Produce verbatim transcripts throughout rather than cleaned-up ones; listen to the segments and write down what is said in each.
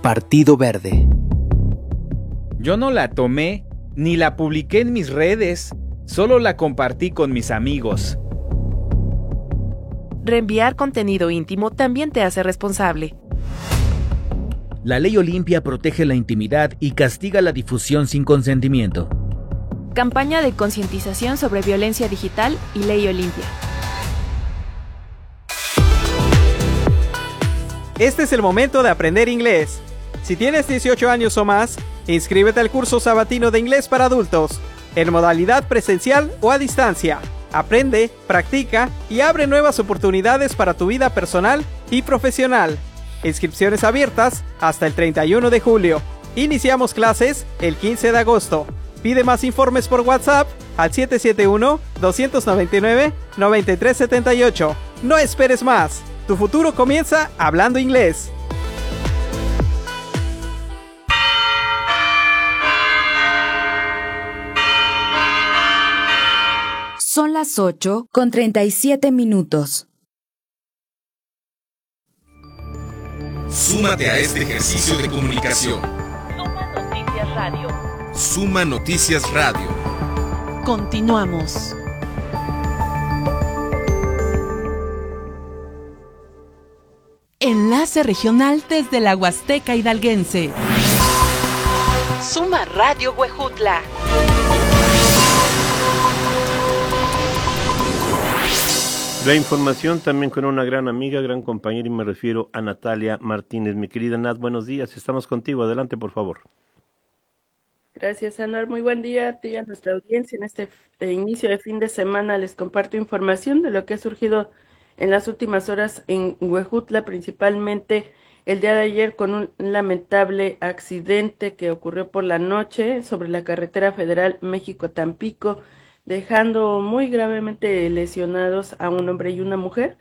Partido Verde. Yo no la tomé, ni la publiqué en mis redes, solo la compartí con mis amigos. Reenviar contenido íntimo también te hace responsable. La ley Olimpia protege la intimidad y castiga la difusión sin consentimiento. Campaña de concientización sobre violencia digital y Ley Olimpia. Este es el momento de aprender inglés. Si tienes dieciocho años o más, inscríbete al curso sabatino de inglés para adultos, en modalidad presencial o a distancia. Aprende, practica y abre nuevas oportunidades para tu vida personal y profesional. Inscripciones abiertas hasta el treinta y uno de julio. Iniciamos clases el quince de agosto. Pide más informes por WhatsApp al siete siete uno, dos nueve nueve, nueve tres siete ocho. No esperes más. Tu futuro comienza hablando inglés. Son las ocho con treinta y siete minutos. Súmate a este ejercicio de comunicación. Suma Noticias Radio. Suma Noticias Radio. Continuamos. Enlace regional desde la Huasteca Hidalguense. Suma Radio Huejutla. La información también con una gran amiga, gran compañera, y me refiero a Natalia Martínez. Mi querida Nat, buenos días, estamos contigo, adelante por favor. Gracias, Anar, muy buen día a ti y a nuestra audiencia. En este eh, inicio de fin de semana les comparto información de lo que ha surgido en las últimas horas en Huejutla, principalmente el día de ayer con un lamentable accidente que ocurrió por la noche sobre la carretera federal México-Tampico, dejando muy gravemente lesionados a un hombre y una mujer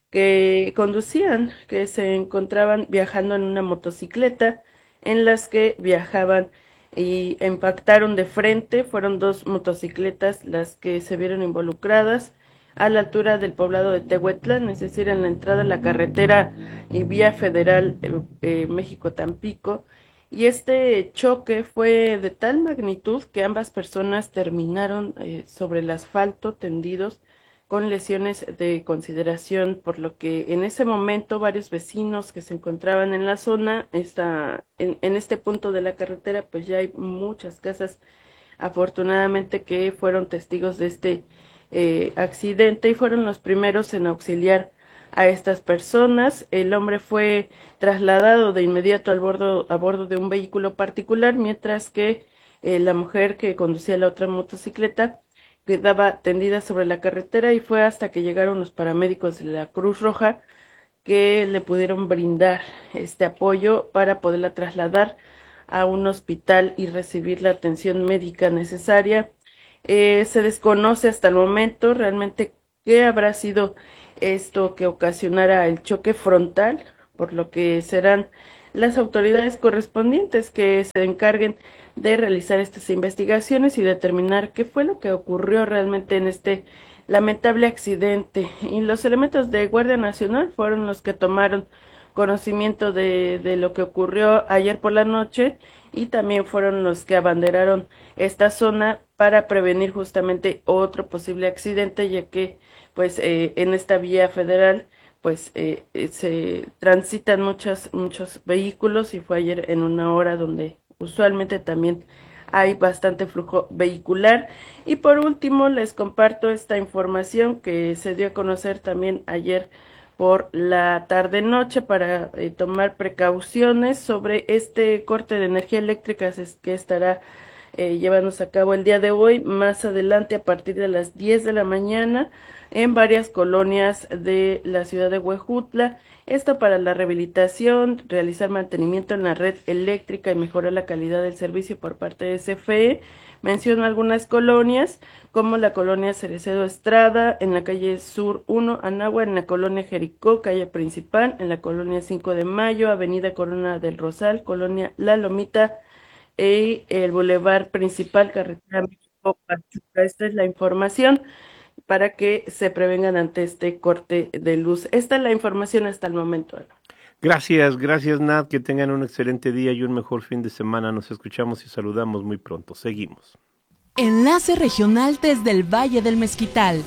que conducían, que se encontraban viajando en una motocicleta en las que viajaban y impactaron de frente. Fueron dos motocicletas las que se vieron involucradas a la altura del poblado de Tehuetlán, es decir, en la entrada a la carretera y vía federal eh, eh, México-Tampico. Y este choque fue de tal magnitud que ambas personas terminaron eh, sobre el asfalto tendidos con lesiones de consideración, por lo que en ese momento varios vecinos que se encontraban en la zona, esta, en, en este punto de la carretera, pues ya hay muchas casas afortunadamente que fueron testigos de este eh, accidente y fueron los primeros en auxiliar a estas personas. El hombre fue trasladado de inmediato al bordo, a bordo de un vehículo particular, mientras que eh, la mujer que conducía la otra motocicleta quedaba tendida sobre la carretera, y fue hasta que llegaron los paramédicos de la Cruz Roja que le pudieron brindar este apoyo para poderla trasladar a un hospital y recibir la atención médica necesaria. Eh, se desconoce hasta el momento realmente qué habrá sido esto que ocasionara el choque frontal, por lo que serán las autoridades correspondientes que se encarguen de realizar estas investigaciones y determinar qué fue lo que ocurrió realmente en este lamentable accidente. Y los elementos de Guardia Nacional fueron los que tomaron conocimiento de, de lo que ocurrió ayer por la noche, y también fueron los que abanderaron esta zona para prevenir justamente otro posible accidente, ya que pues eh, en esta vía federal pues eh, eh, se transitan muchos, muchos vehículos, y fue ayer en una hora donde usualmente también hay bastante flujo vehicular. Y por último les comparto esta información que se dio a conocer también ayer por la tarde-noche para eh, tomar precauciones sobre este corte de energía eléctrica que estará eh, llevándose a cabo el día de hoy, más adelante a partir de las diez de la mañana, en varias colonias de la ciudad de Huejutla. Esto para la rehabilitación, realizar mantenimiento en la red eléctrica y mejorar la calidad del servicio por parte de C F E. Menciono algunas colonias, como la colonia Cerecedo Estrada, en la calle Sur uno, Anagua, en la colonia Jericó, calle principal, en la colonia cinco de Mayo, avenida Corona del Rosal, colonia La Lomita, y el bulevar principal, carretera México-Pachuca. Esta es la información para que se prevengan ante este corte de luz. Esta es la información hasta el momento, Ana. Gracias, gracias Nat, que tengan un excelente día y un mejor fin de semana. Nos escuchamos y saludamos muy pronto. Seguimos. Enlace regional desde el Valle del Mezquital.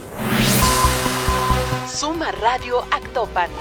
Suma Radio Actopan.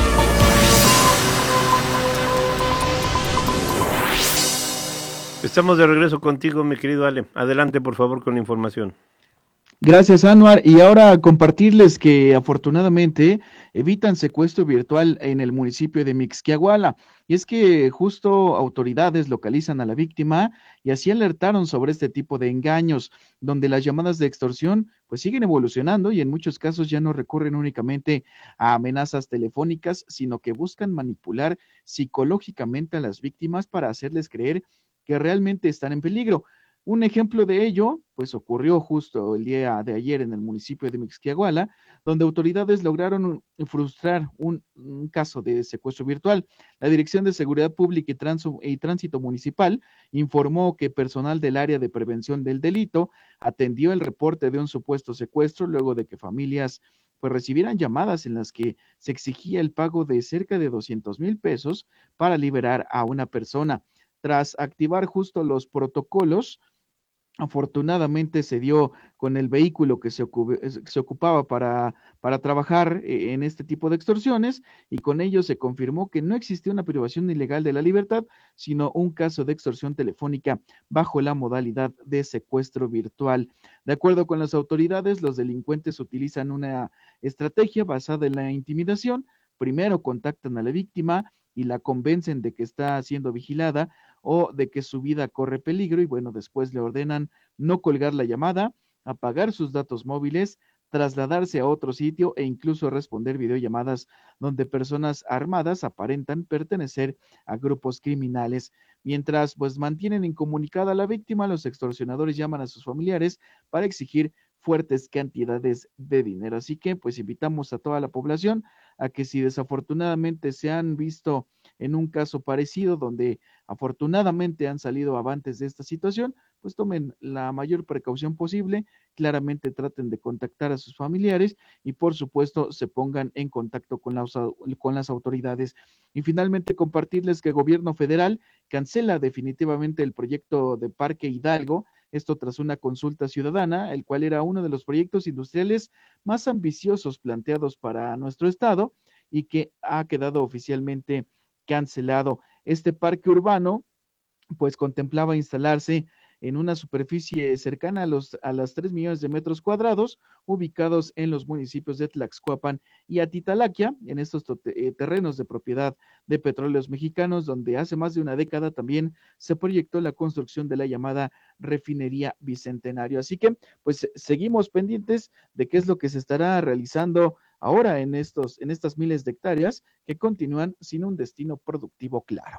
Estamos de regreso contigo, mi querido Ale. Adelante, por favor, con la información. Gracias, Anuar. Y ahora compartirles que afortunadamente evitan secuestro virtual en el municipio de Mixquiahuala. Y es que justo autoridades localizan a la víctima y así alertaron sobre este tipo de engaños, donde las llamadas de extorsión pues siguen evolucionando y en muchos casos ya no recurren únicamente a amenazas telefónicas, sino que buscan manipular psicológicamente a las víctimas para hacerles creer que realmente están en peligro. Un ejemplo de ello, pues ocurrió justo el día de ayer en el municipio de Mixquiahuala, donde autoridades lograron frustrar un, un caso de secuestro virtual. La Dirección de Seguridad Pública y, Transo, y Tránsito Municipal informó que personal del área de prevención del delito atendió el reporte de un supuesto secuestro luego de que familias pues recibieran llamadas en las que se exigía el pago de cerca de doscientos mil pesos para liberar a una persona. Tras activar justo los protocolos, afortunadamente se dio con el vehículo que se, ocup se ocupaba para, para trabajar en este tipo de extorsiones y con ello se confirmó que no existía una privación ilegal de la libertad, sino un caso de extorsión telefónica bajo la modalidad de secuestro virtual. De acuerdo con las autoridades, los delincuentes utilizan una estrategia basada en la intimidación. Primero contactan a la víctima y la convencen de que está siendo vigilada o de que su vida corre peligro y bueno, después le ordenan no colgar la llamada, apagar sus datos móviles, trasladarse a otro sitio e incluso responder videollamadas donde personas armadas aparentan pertenecer a grupos criminales. Mientras pues mantienen incomunicada a la víctima, los extorsionadores llaman a sus familiares para exigir fuertes cantidades de dinero. Así que pues invitamos a toda la población a que si desafortunadamente se han visto en un caso parecido donde afortunadamente han salido avantes de esta situación, pues tomen la mayor precaución posible, claramente traten de contactar a sus familiares y por supuesto se pongan en contacto con las, con las autoridades. Y finalmente compartirles que el gobierno federal cancela definitivamente el proyecto de Parque Hidalgo, esto tras una consulta ciudadana, el cual era uno de los proyectos industriales más ambiciosos planteados para nuestro estado y que ha quedado oficialmente cancelado. Este parque urbano pues contemplaba instalarse en una superficie cercana a los a las tres millones de metros cuadrados, ubicados en los municipios de Tlaxcuapan y Atitalaquia, en estos eh, terrenos de propiedad de Petróleos Mexicanos, donde hace más de una década también se proyectó la construcción de la llamada refinería Bicentenario. Así que, pues, seguimos pendientes de qué es lo que se estará realizando ahora en estos, en estas miles de hectáreas que continúan sin un destino productivo claro.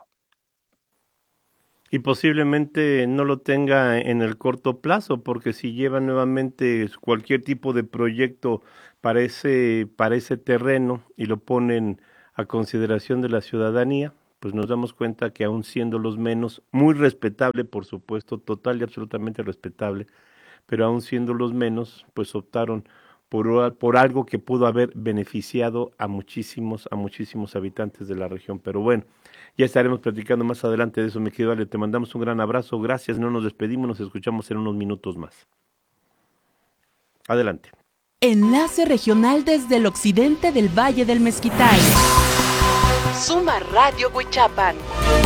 Y posiblemente no lo tenga en el corto plazo, porque si lleva nuevamente cualquier tipo de proyecto para ese, para ese terreno y lo ponen a consideración de la ciudadanía, pues nos damos cuenta que aún siendo los menos, muy respetable por supuesto, total y absolutamente respetable, pero aún siendo los menos, pues optaron por, por algo que pudo haber beneficiado a muchísimos, a muchísimos habitantes de la región. Pero bueno, ya estaremos platicando más adelante de eso, mi querido Ale. Te mandamos un gran abrazo, gracias, no nos despedimos, nos escuchamos en unos minutos más. Adelante. Enlace regional desde el occidente del Valle del Mezquital. Suma Radio Huichapan.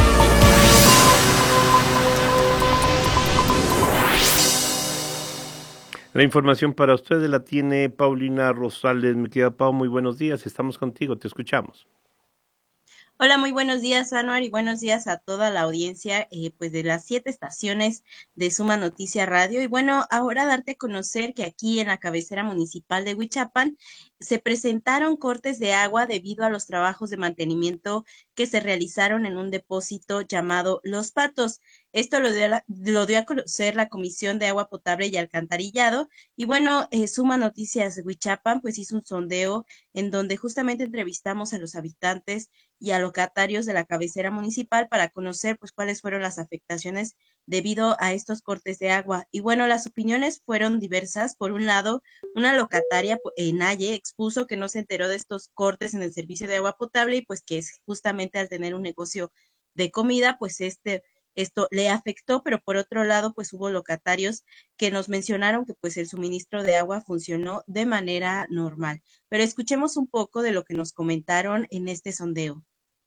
La información para ustedes la tiene Paulina Rosales. Mi querida Pau, muy buenos días, estamos contigo, te escuchamos. Hola, muy buenos días, Anuar, y buenos días a toda la audiencia eh, pues de las siete estaciones de Suma Noticia Radio. Y bueno, ahora darte a conocer que aquí en la cabecera municipal de Huichapan se presentaron cortes de agua debido a los trabajos de mantenimiento que se realizaron en un depósito llamado Los Patos. Esto lo dio, la, lo dio a conocer la Comisión de Agua Potable y Alcantarillado. Y bueno, eh, Suma Noticias de Huichapan pues hizo un sondeo en donde justamente entrevistamos a los habitantes y a locatarios de la cabecera municipal para conocer pues cuáles fueron las afectaciones debido a estos cortes de agua. Y bueno, las opiniones fueron diversas. Por un lado, una locataria en Naye expuso que no se enteró de estos cortes en el servicio de agua potable y pues que es justamente al tener un negocio de comida, pues este esto le afectó, pero por otro lado, pues hubo locatarios que nos mencionaron que pues el suministro de agua funcionó de manera normal. Pero escuchemos un poco de lo que nos comentaron en este sondeo.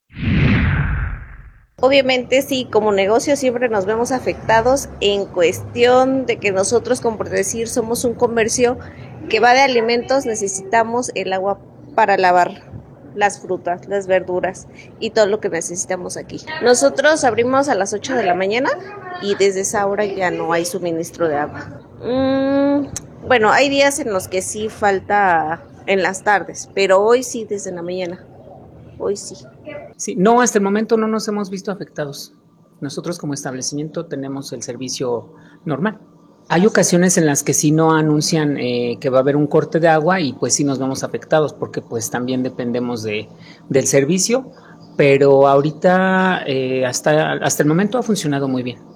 Obviamente sí, como negocio siempre nos vemos afectados en cuestión de que nosotros, como por decir, somos un comercio que va de alimentos, necesitamos el agua para lavar las frutas, las verduras y todo lo que necesitamos aquí. Nosotros abrimos a las ocho de la mañana y desde esa hora ya no hay suministro de agua. Mm, bueno, hay días en los que sí falta en las tardes, pero hoy sí desde la mañana. Hoy sí. Sí, no, hasta el momento no nos hemos visto afectados. Nosotros como establecimiento tenemos el servicio normal. Hay ocasiones en las que sí no anuncian eh, que va a haber un corte de agua y pues sí nos vemos afectados porque pues también dependemos de, del servicio, pero ahorita eh, hasta, hasta el momento ha funcionado muy bien.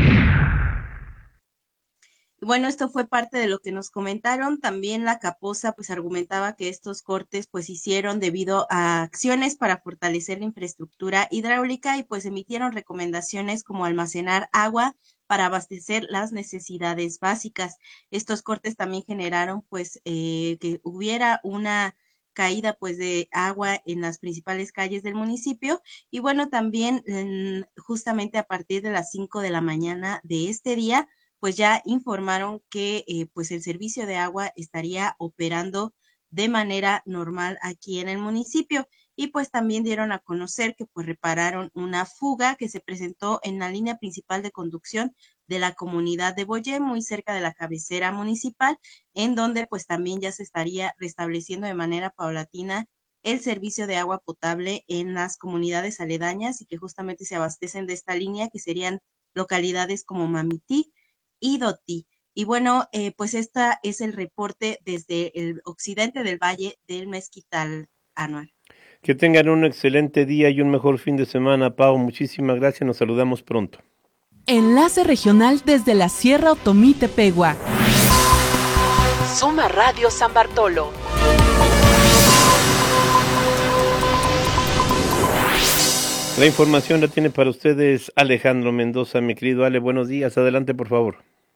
Bueno, esto fue parte de lo que nos comentaron. También la Caposa pues argumentaba que estos cortes pues hicieron debido a acciones para fortalecer la infraestructura hidráulica y pues emitieron recomendaciones como almacenar agua para abastecer las necesidades básicas. Estos cortes también generaron pues eh, que hubiera una caída pues de agua en las principales calles del municipio y bueno, también eh, justamente a partir de las cinco de la mañana de este día pues ya informaron que eh, pues el servicio de agua estaría operando de manera normal aquí en el municipio y pues también dieron a conocer que pues repararon una fuga que se presentó en la línea principal de conducción de la comunidad de Boyé, muy cerca de la cabecera municipal, en donde pues también ya se estaría restableciendo de manera paulatina el servicio de agua potable en las comunidades aledañas y que justamente se abastecen de esta línea que serían localidades como Mamití y Dotí. Y bueno, eh, pues este es el reporte desde el occidente del Valle del Mezquital, Anuar. Que tengan un excelente día y un mejor fin de semana, Pau. Muchísimas gracias, nos saludamos pronto. Enlace regional desde la Sierra Otomí-Tepegua. Suma Radio San Bartolo. La información la tiene para ustedes Alejandro Mendoza, mi querido Ale. Buenos días, adelante por favor.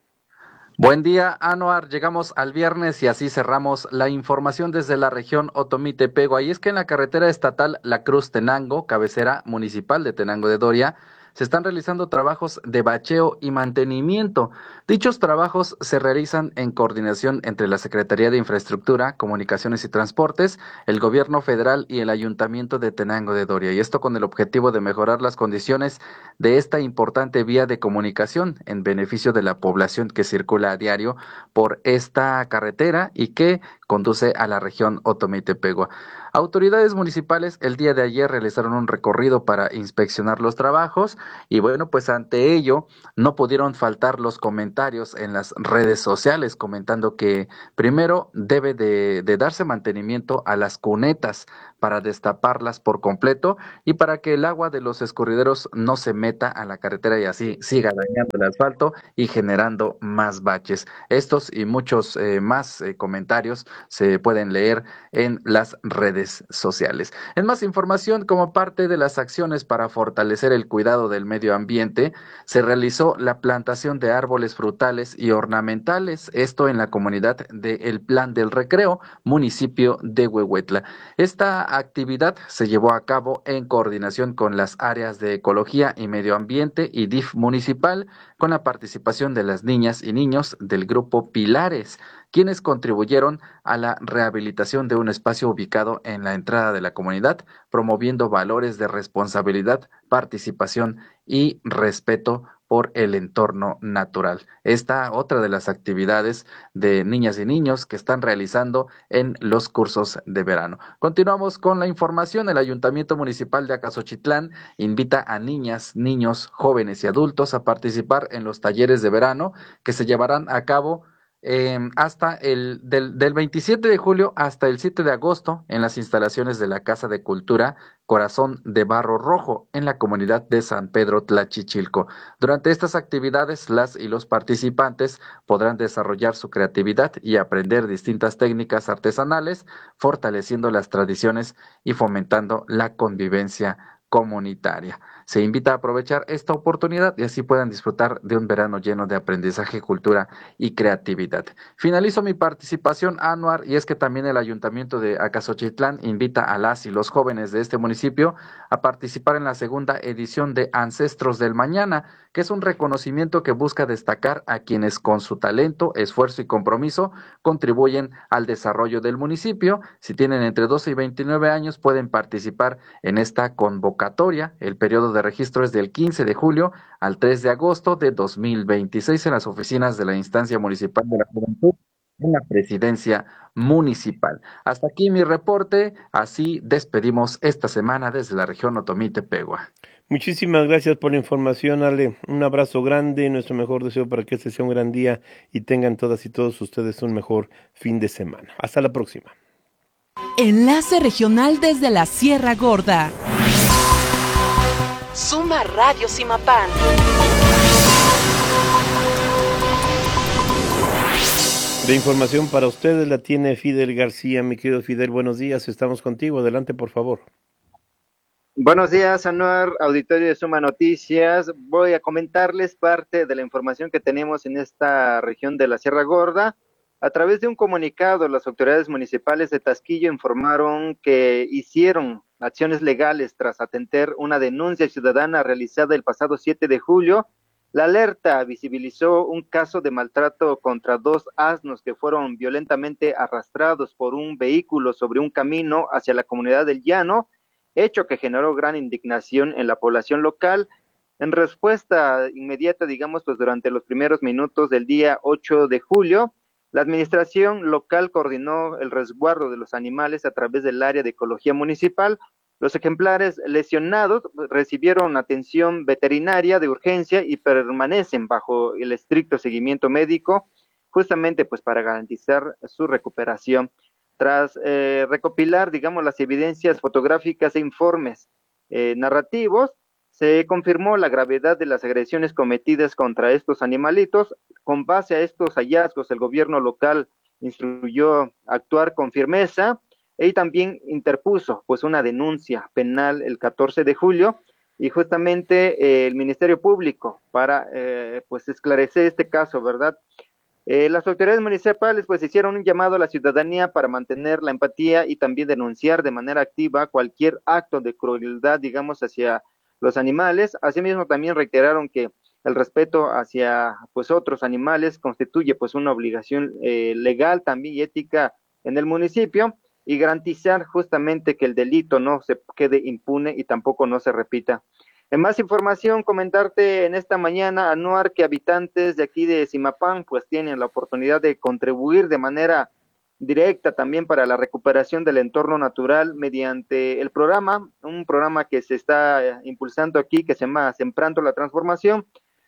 Buen día, Anuar. Llegamos al viernes y así cerramos la información desde la región Otomí-Tepegua. Y es que en la carretera estatal La Cruz-Tenango, cabecera municipal de Tenango de Doria, se están realizando trabajos de bacheo y mantenimiento. Dichos trabajos se realizan en coordinación entre la Secretaría de Infraestructura, Comunicaciones y Transportes, el Gobierno Federal y el Ayuntamiento de Tenango de Doria, y esto con el objetivo de mejorar las condiciones de esta importante vía de comunicación en beneficio de la población que circula a diario por esta carretera y que conduce a la región Otomí-Tepegua. Autoridades municipales el día de ayer realizaron un recorrido para inspeccionar los trabajos y bueno, pues ante ello no pudieron faltar los comentarios en las redes sociales comentando que primero debe de, de darse mantenimiento a las cunetas para destaparlas por completo y para que el agua de los escurrideros no se meta a la carretera y así siga dañando el asfalto y generando más baches. Estos y muchos eh, más eh, comentarios se pueden leer en las redes sociales. En más información, como parte de las acciones para fortalecer el cuidado del medio ambiente, se realizó la plantación de árboles frutales y ornamentales, esto en la comunidad de El Plan del Recreo, municipio de Huehuetla. Esta actividad se llevó a cabo en coordinación con las áreas de ecología y medio ambiente y D I F municipal, con la participación de las niñas y niños del grupo Pilares, quienes contribuyeron a la rehabilitación de un espacio ubicado en la entrada de la comunidad, promoviendo valores de responsabilidad, participación y respeto por el entorno natural. Esta otra de las actividades de niñas y niños que están realizando en los cursos de verano. Continuamos con la información. El Ayuntamiento Municipal de Acasochitlán invita a niñas, niños, jóvenes y adultos a participar en los talleres de verano que se llevarán a cabo eh, hasta el del, del veintisiete de julio hasta el siete de agosto en las instalaciones de la Casa de Cultura Corazón de Barro Rojo en la comunidad de San Pedro Tlachichilco. Durante estas actividades, las y los participantes podrán desarrollar su creatividad y aprender distintas técnicas artesanales, fortaleciendo las tradiciones y fomentando la convivencia comunitaria. Se invita a aprovechar esta oportunidad y así puedan disfrutar de un verano lleno de aprendizaje, cultura y creatividad. Finalizo mi participación, Anuar, y es que también el Ayuntamiento de Acasochitlán invita a las y los jóvenes de este municipio a participar en la segunda edición de Ancestros del Mañana, que es un reconocimiento que busca destacar a quienes con su talento, esfuerzo y compromiso contribuyen al desarrollo del municipio. Si tienen entre doce y veintinueve años, pueden participar en esta convocatoria. El periodo de registro es del quince de julio al tres de agosto de dos mil veintiséis en las oficinas de la Instancia Municipal de la Juventud en la Presidencia Municipal. Hasta aquí mi reporte. Así despedimos esta semana desde la región Otomí Tepehua. Muchísimas gracias por la información, Ale. Un abrazo grande y nuestro mejor deseo para que este sea un gran día y tengan todas y todos ustedes un mejor fin de semana. Hasta la próxima. Enlace regional desde la Sierra Gorda. Suma Radio Simapán. La información para ustedes la tiene Fidel García. Mi querido Fidel, buenos días, estamos contigo. Adelante, por favor. Buenos días, Anuar, auditorio de Suma Noticias. Voy a comentarles parte de la información que tenemos en esta región de la Sierra Gorda. A través de un comunicado, las autoridades municipales de Tasquillo informaron que hicieron acciones legales tras atender una denuncia ciudadana realizada el pasado siete de julio. La alerta visibilizó un caso de maltrato contra dos asnos que fueron violentamente arrastrados por un vehículo sobre un camino hacia la comunidad del Llano, hecho que generó gran indignación en la población local. En respuesta inmediata, digamos, pues durante los primeros minutos del día ocho de julio, la administración local coordinó el resguardo de los animales a través del área de ecología municipal. Los ejemplares lesionados recibieron atención veterinaria de urgencia y permanecen bajo el estricto seguimiento médico, justamente pues para garantizar su recuperación. Tras eh, recopilar, digamos, las evidencias fotográficas e informes eh, narrativos, se confirmó la gravedad de las agresiones cometidas contra estos animalitos. Con base a estos hallazgos, el gobierno local instruyó actuar con firmeza y también interpuso pues una denuncia penal el catorce de julio y justamente eh, el Ministerio Público para eh, pues esclarecer este caso, ¿verdad? Eh, las autoridades municipales pues hicieron un llamado a la ciudadanía para mantener la empatía y también denunciar de manera activa cualquier acto de crueldad, digamos, hacia los animales. Asimismo, también reiteraron que el respeto hacia pues otros animales constituye pues una obligación eh, legal también y ética en el municipio y garantizar justamente que el delito no se quede impune y tampoco no se repita. En más información, comentarte en esta mañana, Anuar, que habitantes de aquí de Simapán pues tienen la oportunidad de contribuir de manera directa también para la recuperación del entorno natural mediante el programa, un programa que se está impulsando aquí que se llama Sembrando la Transformación,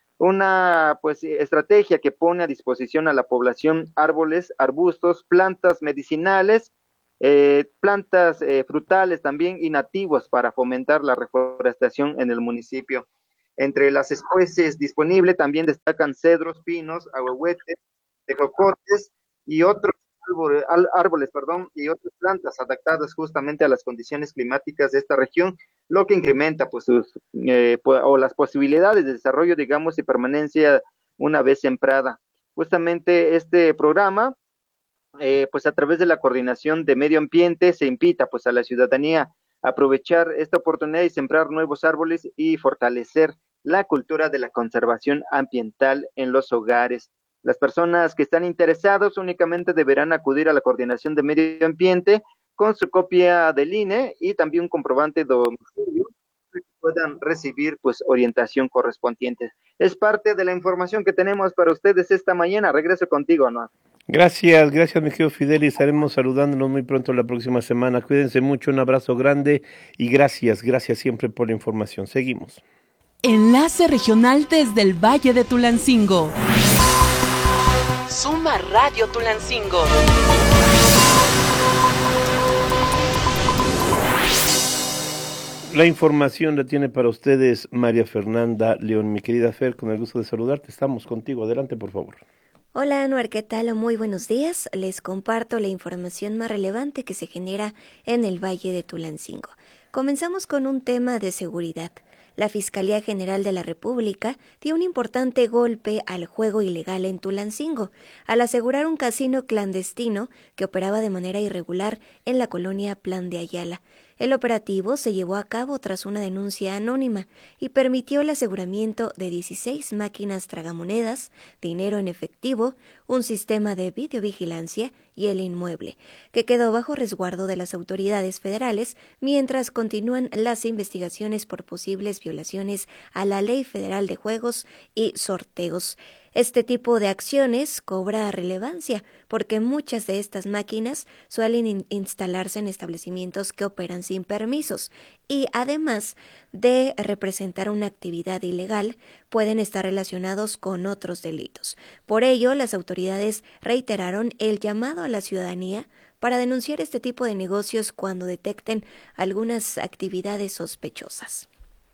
una pues estrategia que pone a disposición a la población árboles, arbustos, plantas medicinales, eh, plantas eh, frutales también y nativos para fomentar la reforestación en el municipio. Entre las especies disponibles también destacan cedros, pinos, ahuehuetes, tejocotes y otros árboles, perdón, y otras plantas adaptadas justamente a las condiciones climáticas de esta región, lo que incrementa pues sus, eh, o las posibilidades de desarrollo, digamos, y permanencia una vez sembrada. Justamente este programa, eh, pues a través de la coordinación de medio ambiente se invita pues a la ciudadanía a aprovechar esta oportunidad y sembrar nuevos árboles y fortalecer la cultura de la conservación ambiental en los hogares. Las personas que están interesados únicamente deberán acudir a la coordinación de medio ambiente con su copia del I N E y también un comprobante de domicilio para que puedan recibir pues orientación correspondiente. Es parte de la información que tenemos para ustedes esta mañana. Regreso contigo, ¿no? Gracias, gracias mi querido Fidel, y estaremos saludándonos muy pronto la próxima semana. Cuídense mucho, un abrazo grande y gracias, gracias siempre por la información. Seguimos. Enlace regional desde el Valle de Tulancingo. Suma Radio Tulancingo. La información la tiene para ustedes María Fernanda León. Mi querida Fer, con el gusto de saludarte, estamos contigo. Adelante, por favor. Hola Anuar, ¿qué tal? Muy buenos días. Les comparto la información más relevante que se genera en el Valle de Tulancingo. Comenzamos con un tema de seguridad. La Fiscalía General de la República dio un importante golpe al juego ilegal en Tulancingo, al asegurar un casino clandestino que operaba de manera irregular en la colonia Plan de Ayala. El operativo se llevó a cabo tras una denuncia anónima y permitió el aseguramiento de dieciséis máquinas tragamonedas, dinero en efectivo, un sistema de videovigilancia y el inmueble, que quedó bajo resguardo de las autoridades federales mientras continúan las investigaciones por posibles violaciones a la Ley Federal de Juegos y Sorteos. Este tipo de acciones cobra relevancia porque muchas de estas máquinas suelen in- instalarse en establecimientos que operan sin permisos y además de representar una actividad ilegal, pueden estar relacionados con otros delitos. Por ello, las autoridades reiteraron el llamado a la ciudadanía para denunciar este tipo de negocios cuando detecten algunas actividades sospechosas.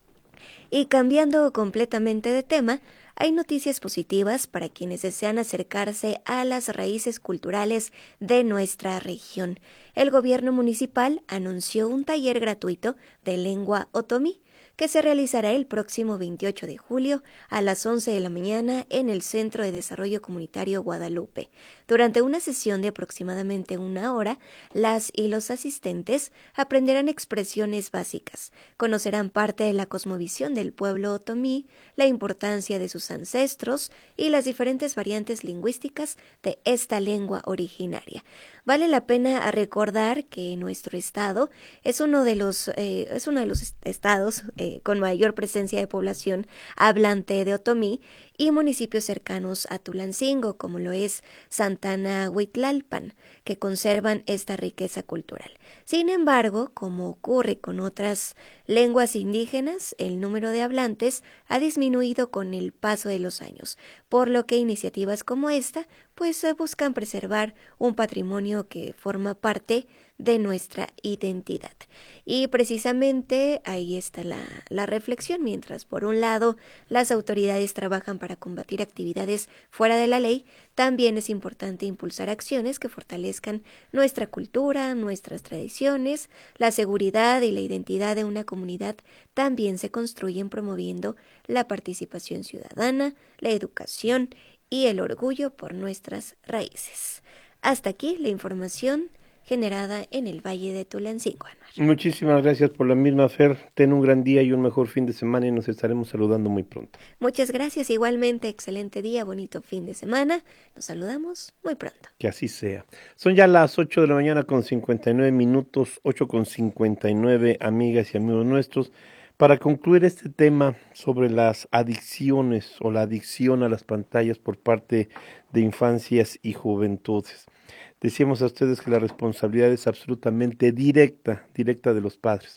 Y cambiando completamente de tema, hay noticias positivas para quienes desean acercarse a las raíces culturales de nuestra región. El gobierno municipal anunció un taller gratuito de lengua otomí que se realizará el próximo veintiocho de julio a las once de la mañana en el Centro de Desarrollo Comunitario Guadalupe. Durante una sesión de aproximadamente una hora, las y los asistentes aprenderán expresiones básicas, conocerán parte de la cosmovisión del pueblo otomí, la importancia de sus ancestros y las diferentes variantes lingüísticas de esta lengua originaria. Vale la pena recordar que nuestro estado es uno de los eh, es uno de los estados eh, con mayor presencia de población hablante de otomí y municipios cercanos a Tulancingo, como lo es Santana Huitlalpan, que conservan esta riqueza cultural. Sin embargo, como ocurre con otras lenguas indígenas, el número de hablantes ha disminuido con el paso de los años, por lo que iniciativas como esta pues buscan preservar un patrimonio que forma parte de nuestra identidad. Y precisamente ahí está la, la reflexión, mientras por un lado las autoridades trabajan para combatir actividades fuera de la ley, también es importante impulsar acciones que fortalezcan nuestra cultura, nuestras tradiciones. La seguridad y la identidad de una comunidad también se construyen promoviendo la participación ciudadana, la educación y el orgullo por nuestras raíces. Hasta aquí la información generada en el Valle de Tulancingo. Muchísimas gracias por la misma, Fer. Ten un gran día y un mejor fin de semana y nos estaremos saludando muy pronto. Muchas gracias, igualmente, excelente día, bonito fin de semana. Nos saludamos muy pronto. Que así sea. Son ya las ocho de la mañana con cincuenta y nueve minutos, ocho con cincuenta y nueve, amigas y amigos nuestros. Para concluir este tema sobre las adicciones o la adicción a las pantallas por parte de infancias y juventudes. Decíamos a ustedes que la responsabilidad es absolutamente directa, directa de los padres.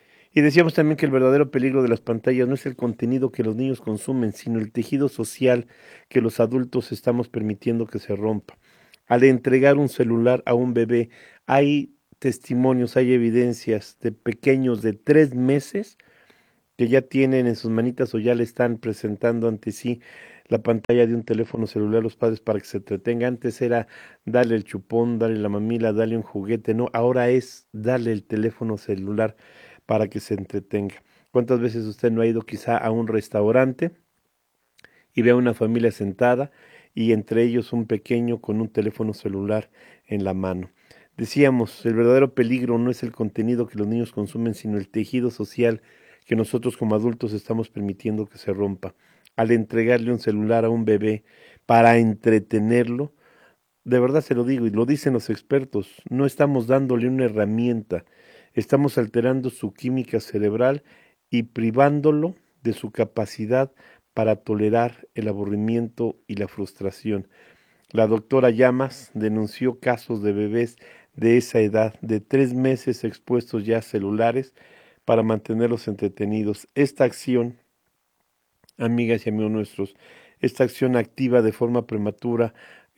Y decíamos también que el verdadero peligro de las pantallas no es el contenido que los niños consumen, sino el tejido social que los adultos estamos permitiendo que se rompa. Al entregar un celular a un bebé, hay testimonios, hay evidencias de pequeños de tres meses que ya tienen en sus manitas o ya le están presentando ante sí la pantalla de un teléfono celular a los padres para que se entretenga. Antes era darle el chupón, darle la mamila, darle un juguete, no, ahora es darle el teléfono celular para que se entretenga. ¿Cuántas veces usted no ha ido quizá a un restaurante y ve a una familia sentada y entre ellos un pequeño con un teléfono celular en la mano? Decíamos, el verdadero peligro no es el contenido que los niños consumen, sino el tejido social que nosotros como adultos estamos permitiendo que se rompa. Al entregarle un celular a un bebé para entretenerlo, de verdad se lo digo y lo dicen los expertos, no estamos dándole una herramienta, estamos alterando su química cerebral y privándolo de su capacidad para tolerar el aburrimiento y la frustración. La doctora Llamas denunció casos de bebés de esa edad, de tres meses expuestos ya a celulares para mantenerlos entretenidos. Esta acción, amigas y amigos nuestros, esta acción activa de forma prematura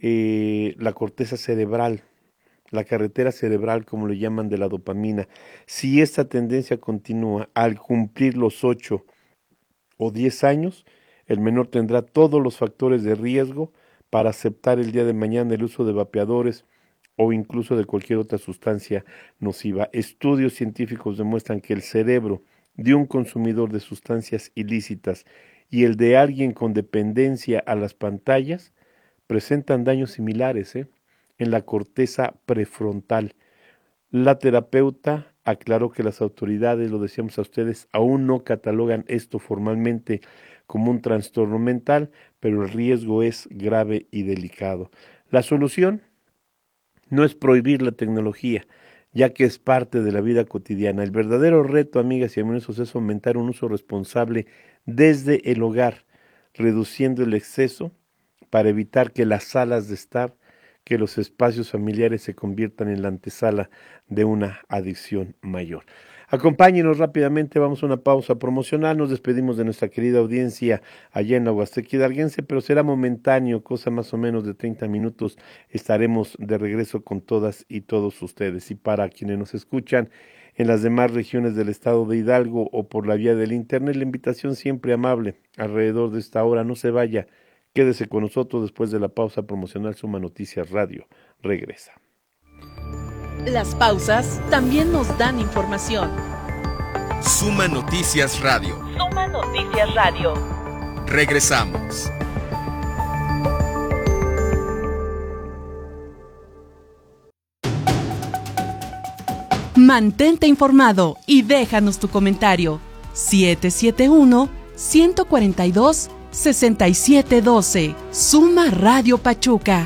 eh, la corteza cerebral, la carretera cerebral, como le llaman, de la dopamina. Si esta tendencia continúa al cumplir los ocho o diez años, el menor tendrá todos los factores de riesgo para aceptar el día de mañana el uso de vapeadores o incluso de cualquier otra sustancia nociva. Estudios científicos demuestran que el cerebro de un consumidor de sustancias ilícitas y el de alguien con dependencia a las pantallas presentan daños similares, ¿eh? en la corteza prefrontal. La terapeuta aclaró que las autoridades, lo decíamos a ustedes, aún no catalogan esto formalmente como un trastorno mental, pero el riesgo es grave y delicado. La solución no es prohibir la tecnología, ya que es parte de la vida cotidiana. El verdadero reto, amigas y amigos, es fomentar un uso responsable desde el hogar, reduciendo el exceso para evitar que las salas de estar, que los espacios familiares se conviertan en la antesala de una adicción mayor. Acompáñenos rápidamente, vamos a una pausa promocional, nos despedimos de nuestra querida audiencia allá en la Huasteca Hidalguense, pero será momentáneo, cosa más o menos de treinta minutos, estaremos de regreso con todas y todos ustedes. Y para quienes nos escuchan en las demás regiones del estado de Hidalgo o por la vía del internet, la invitación siempre amable, alrededor de esta hora, no se vaya, quédese con nosotros después de la pausa promocional. Suma Noticias Radio regresa. Las pausas también nos dan información. Suma Noticias Radio. Suma Noticias Radio. Regresamos. Mantente informado y déjanos tu comentario. siete siete uno, uno cuatro dos, seis siete uno dos. Suma Radio Pachuca.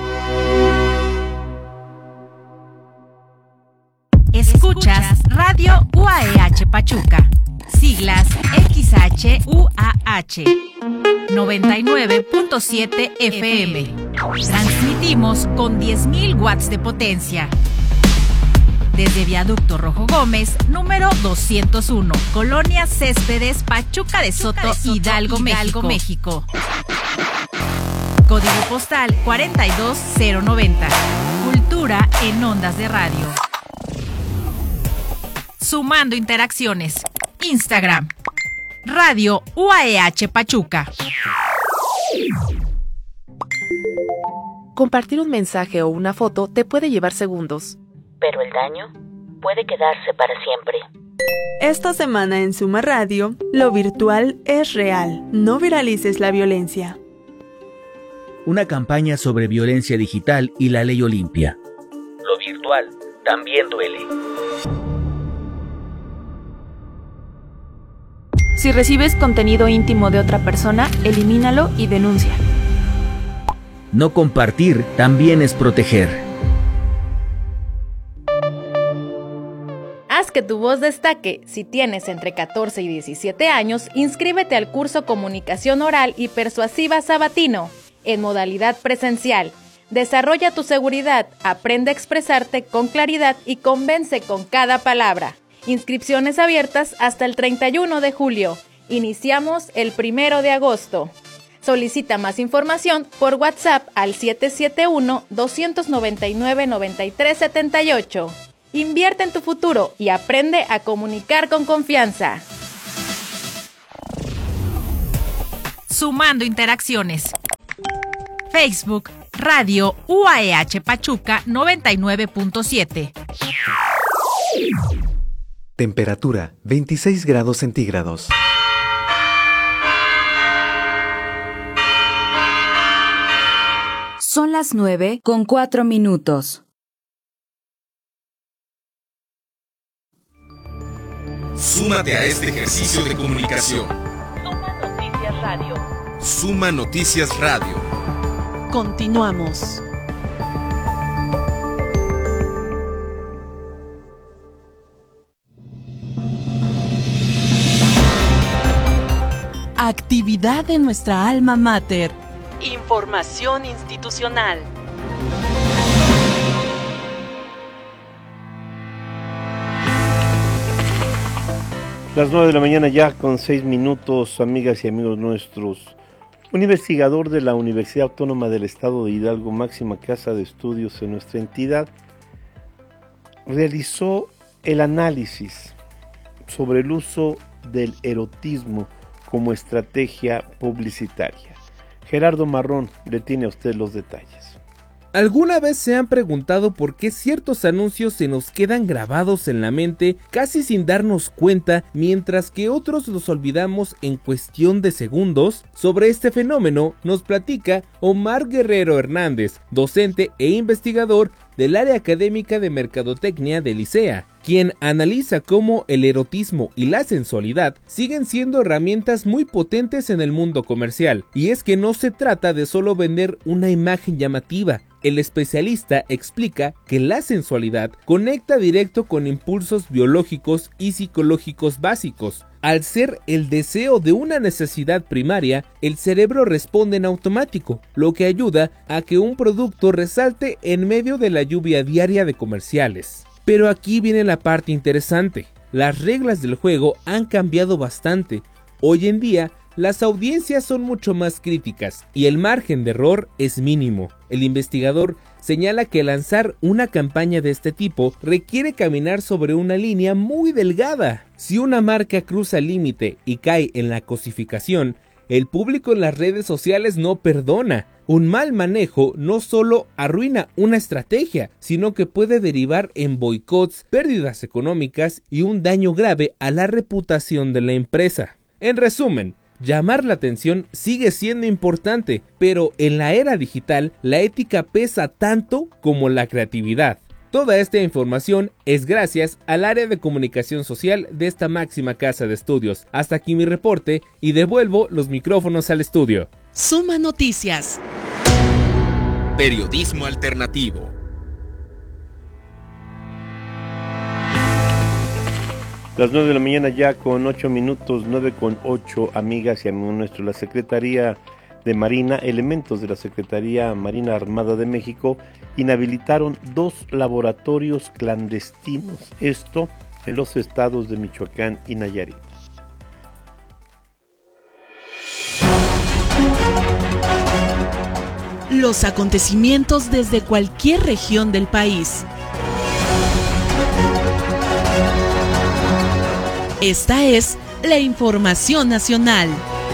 Escuchas Radio U A E H Pachuca, siglas X H U A H, noventa y nueve punto siete F M. Transmitimos con diez mil watts de potencia. Desde Viaducto Rojo Gómez, número doscientos uno, Colonia Céspedes, Pachuca de Soto, Pachuca de Soto Hidalgo, Hidalgo, México. Código postal cuarenta y dos cero noventa. Cultura en ondas de radio. Sumando interacciones. Instagram. Radio U A E H Pachuca. Compartir un mensaje o una foto te puede llevar segundos, pero el daño puede quedarse para siempre. Esta semana en Suma Radio, lo virtual es real. No viralices la violencia. Una campaña sobre violencia digital y la ley Olimpia. Lo virtual también duele. Si recibes contenido íntimo de otra persona, elimínalo y denuncia. No compartir también es proteger. Haz que tu voz destaque. Si tienes entre catorce y diecisiete años, inscríbete al curso Comunicación Oral y Persuasiva Sabatino, en modalidad presencial. Desarrolla tu seguridad, aprende a expresarte con claridad y convence con cada palabra. Inscripciones abiertas hasta el treinta y uno de julio. Iniciamos el primero de agosto. Solicita más información por WhatsApp al siete siete uno, dos nueve nueve, nueve tres siete ocho. Invierte en tu futuro y aprende a comunicar con confianza. Sumando interacciones. Facebook, Radio U A E H Pachuca noventa y nueve punto siete. Temperatura veintiséis grados centígrados. Son las nueve con cuatro minutos. Súmate a este ejercicio de comunicación. Suma Noticias Radio. Suma Noticias Radio. Continuamos. Actividad de nuestra alma mater. Información institucional. Las nueve de la mañana ya con seis minutos, amigas y amigos nuestros. Un investigador de la Universidad Autónoma del Estado de Hidalgo, máxima casa de estudios en nuestra entidad, realizó el análisis sobre el uso del erotismo como estrategia publicitaria. Gerardo Marrón le tiene a usted los detalles. ¿Alguna vez se han preguntado por qué ciertos anuncios se nos quedan grabados en la mente casi sin darnos cuenta, mientras que otros los olvidamos en cuestión de segundos? Sobre este fenómeno nos platica Omar Guerrero Hernández, docente e investigador del área académica de Mercadotecnia del Licea, quien analiza cómo el erotismo y la sensualidad siguen siendo herramientas muy potentes en el mundo comercial. Y es que no se trata de solo vender una imagen llamativa. El especialista explica que la sensualidad conecta directo con impulsos biológicos y psicológicos básicos. Al ser el deseo de una necesidad primaria, el cerebro responde en automático, lo que ayuda a que un producto resalte en medio de la lluvia diaria de comerciales. Pero aquí viene la parte interesante. Las reglas del juego han cambiado bastante. Hoy en día, las audiencias son mucho más críticas y el margen de error es mínimo. El investigador señala que lanzar una campaña de este tipo requiere caminar sobre una línea muy delgada. Si una marca cruza el límite y cae en la cosificación, el público en las redes sociales no perdona. Un mal manejo no solo arruina una estrategia, sino que puede derivar en boicots, pérdidas económicas y un daño grave a la reputación de la empresa. En resumen, llamar la atención sigue siendo importante, pero en la era digital la ética pesa tanto como la creatividad. Toda esta información es gracias al área de comunicación social de esta máxima casa de estudios. Hasta aquí mi reporte y devuelvo los micrófonos al estudio. Suma Noticias. Periodismo alternativo. Las nueve de la mañana ya con ocho minutos, nueve con ocho, amigas y amigos nuestros. La Secretaría de Marina, elementos de la Secretaría Marina Armada de México, inhabilitaron dos laboratorios clandestinos, esto en los estados de Michoacán y Nayarit. Los acontecimientos desde cualquier región del país. Esta es la información nacional.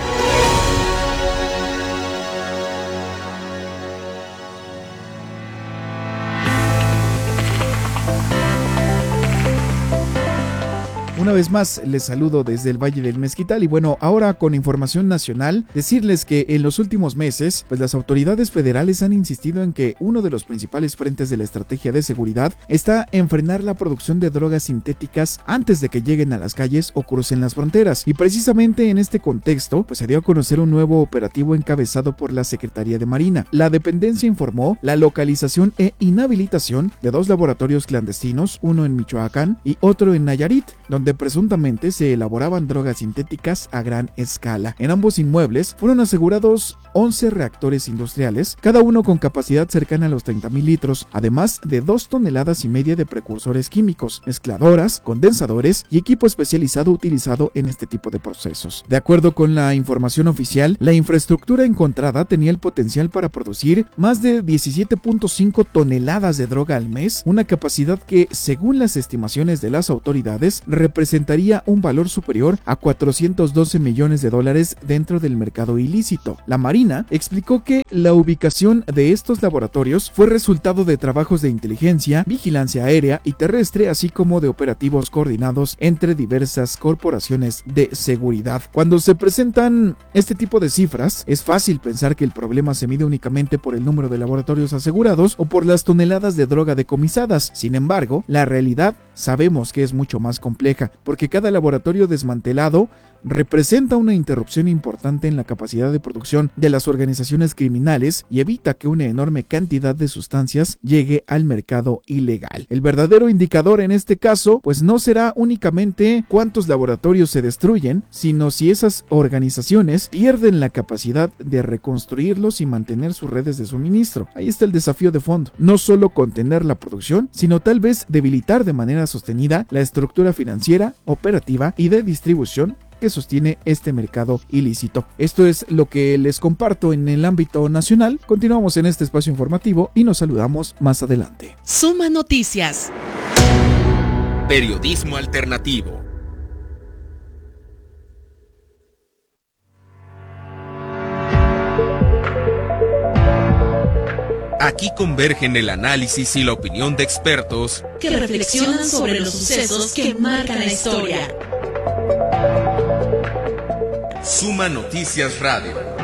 Una vez más les saludo desde el Valle del Mezquital y bueno, ahora con información nacional, decirles que en los últimos meses, pues las autoridades federales han insistido en que uno de los principales frentes de la estrategia de seguridad está en frenar la producción de drogas sintéticas antes de que lleguen a las calles o crucen las fronteras. Y precisamente en este contexto, pues se dio a conocer un nuevo operativo encabezado por la Secretaría de Marina. La dependencia informó la localización e inhabilitación de dos laboratorios clandestinos, uno en Michoacán y otro en Nayarit, donde presuntamente se elaboraban drogas sintéticas a gran escala. En ambos inmuebles fueron asegurados once reactores industriales, cada uno con capacidad cercana a los treinta mil litros, además de dos toneladas y media de precursores químicos, mezcladoras, condensadores y equipo especializado utilizado en este tipo de procesos. De acuerdo con la información oficial, la infraestructura encontrada tenía el potencial para producir más de diecisiete punto cinco toneladas de droga al mes, una capacidad que, según las estimaciones de las autoridades, representaría un valor superior a cuatrocientos doce millones de dólares dentro del mercado ilícito. La Marina explicó que la ubicación de estos laboratorios fue resultado de trabajos de inteligencia, vigilancia aérea y terrestre, así como de operativos coordinados entre diversas corporaciones de seguridad. Cuando se presentan este tipo de cifras, es fácil pensar que el problema se mide únicamente por el número de laboratorios asegurados o por las toneladas de droga decomisadas. Sin embargo, la realidad sabemos que es mucho más compleja, porque cada laboratorio desmantelado representa una interrupción importante en la capacidad de producción de las organizaciones criminales y evita que una enorme cantidad de sustancias llegue al mercado ilegal. El verdadero indicador en este caso, pues no será únicamente cuántos laboratorios se destruyen, sino si esas organizaciones pierden la capacidad de reconstruirlos y mantener sus redes de suministro. Ahí está el desafío de fondo. No solo contener la producción, sino tal vez debilitar de manera sostenida la estructura financiera, operativa y de distribución que sostiene este mercado ilícito. Esto es lo que les comparto en el ámbito nacional. Continuamos en este espacio informativo y nos saludamos más adelante. Suma Noticias. Periodismo alternativo. Aquí convergen el análisis y la opinión de expertos que reflexionan sobre los sucesos que marcan la historia. Suma Noticias Radio.